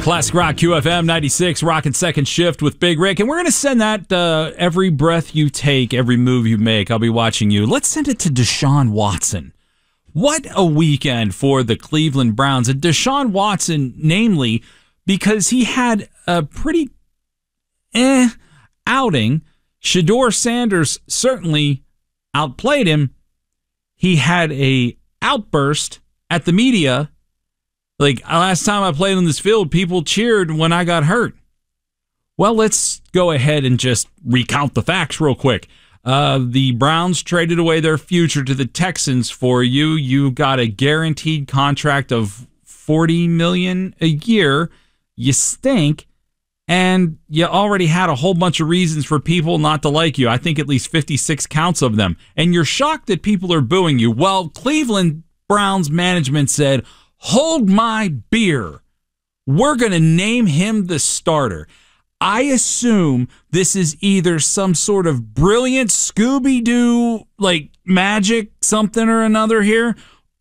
Classic Rock QFM 96, rocking second shift with Big Rick. And we're going to send that every breath you take, every move you make, I'll be watching you. Let's send it to Deshaun Watson. What a weekend for the Cleveland Browns. And Deshaun Watson, namely, because he had a pretty outing. Shedeur Sanders certainly outplayed him. He had a outburst at the media. Like, last time I played on this field, people cheered when I got hurt. Well, let's go ahead and just recount the facts real quick. The Browns traded away their future to the Texans for you. You got a guaranteed contract of $40 million a year. You stink. And you already had a whole bunch of reasons for people not to like you. I think at least 56 counts of them. And you're shocked that people are booing you. Well, Cleveland Browns management said, hold my beer. We're going to name him the starter. I assume this is either some sort of brilliant Scooby-Doo, like magic something or another here,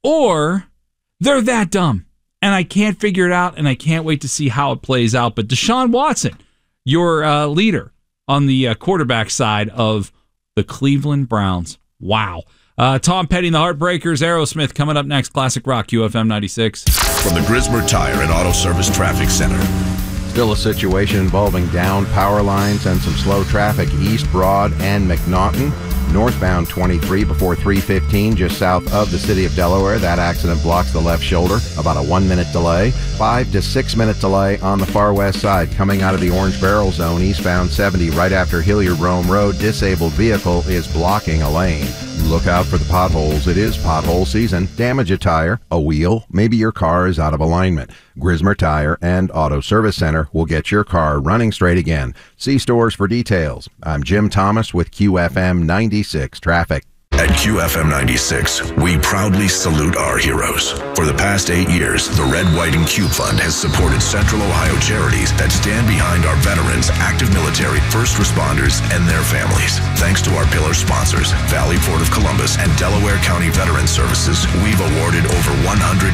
or they're that dumb. And I can't figure it out, and I can't wait to see how it plays out. But Deshaun Watson, your leader on the quarterback side of the Cleveland Browns. Wow. Tom Petty and the Heartbreakers, Aerosmith, coming up next. Classic Rock, QFM 96. From the Grismer Tire and Auto Service Traffic Center. Still a situation involving downed power lines and some slow traffic east Broad and McNaughton. Northbound 23 before 315 just south of the city of Delaware. That accident blocks the left shoulder. About a 1-minute delay. 5 to 6 minute delay on the far west side coming out of the Orange Barrel Zone eastbound 70 right after Hilliard Rome Road. Disabled vehicle is blocking a lane. Look out for the potholes. It is pothole season. Damage a tire, a wheel, maybe your car is out of alignment. Grismer Tire and Auto Service Center will get your car running straight again. See stores for details. I'm Jim Thomas with QFM 96 Traffic. At QFM 96, we proudly salute our heroes. For the past 8 years, the Red, White, and Cube Fund has supported Central Ohio charities that stand behind our veterans, active military, first responders, and their families. Thanks to our pillar sponsors, Valley Port of Columbus and Delaware County Veteran Services, we've awarded over $192,000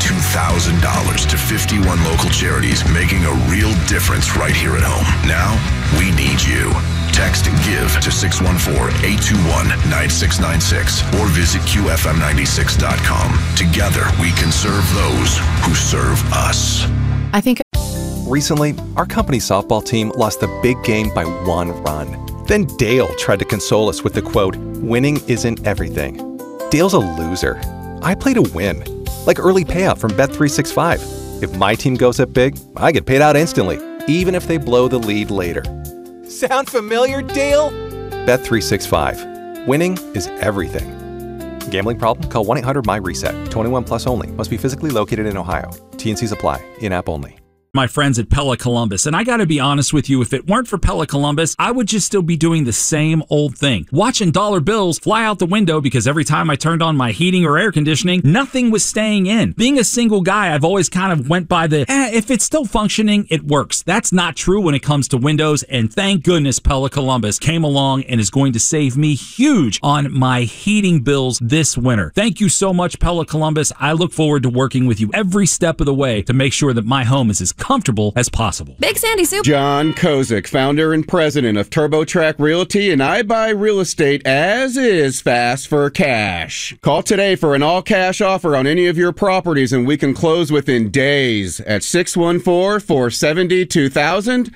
to 51 local charities, making a real difference right here at home. Now, we need you. Text GIVE to 614-821-9696 or visit QFM96.com. Together, we can serve those who serve us. I think recently, our company softball team lost the big game by 1 run. Then Dale tried to console us with the quote, "Winning isn't everything." Dale's a loser. I play to win, like early payout from Bet365. If my team goes up big, I get paid out instantly, even if they blow the lead later. Sound familiar, Dale? Bet365. Winning is everything. Gambling problem? Call 1-800-MY-RESET. 21 plus only. Must be physically located in Ohio. T&Cs apply. In-app only. My friends at Pella Columbus, and I got to be honest with you, if it weren't for Pella Columbus, I would just still be doing the same old thing, watching dollar bills fly out the window because every time I turned on my heating or air conditioning, nothing was staying in. Being a single guy, I've always kind of went by the, if it's still functioning, it works. That's not true when it comes to windows, and thank goodness Pella Columbus came along and is going to save me huge on my heating bills this winter. Thank you so much, Pella Columbus. I look forward to working with you every step of the way to make sure that my home is as comfortable as possible. Big Sandy Soup. John Kozik, founder and president of TurboTrack Realty, and I buy real estate as is, fast for cash. Call today for an all-cash offer on any of your properties, and we can close within days at 614-470-2000,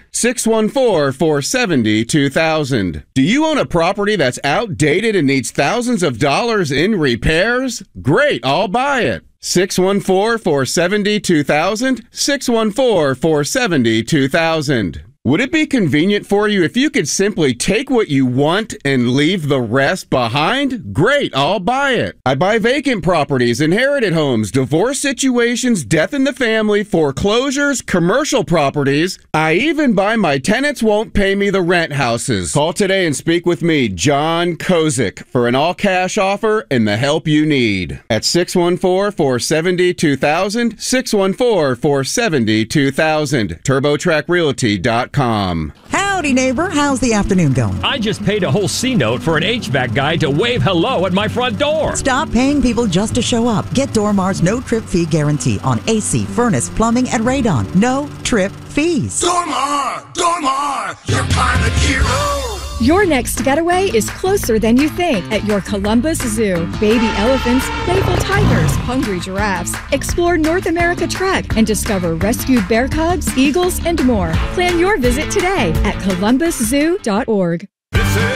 614-470-2000. Do you own a property that's outdated and needs thousands of dollars in repairs? Great, I'll buy it. 614-470-2000, 614-470-2000. Would it be convenient for you if you could simply take what you want and leave the rest behind? Great, I'll buy it. I buy vacant properties, inherited homes, divorce situations, death in the family, foreclosures, commercial properties. I even buy my tenants won't pay me the rent houses. Call today and speak with me, John Kozik, for an all-cash offer and the help you need. At 614-470-2000, 614-470-2000, TurboTrackRealty.com. How Howdy, neighbor. How's the afternoon going? I just paid a whole C-note for an HVAC guy to wave hello at my front door. Stop paying people just to show up. Get Dormar's no-trip fee guarantee on AC, furnace, plumbing, and radon. No trip fees. Dormar, your pilot hero. Your next getaway is closer than you think at your Columbus Zoo. Baby elephants, playful tigers, hungry giraffes. Explore North America Trek and discover rescued bear cubs, eagles, and more. Plan your visit today at columbuszoo.org.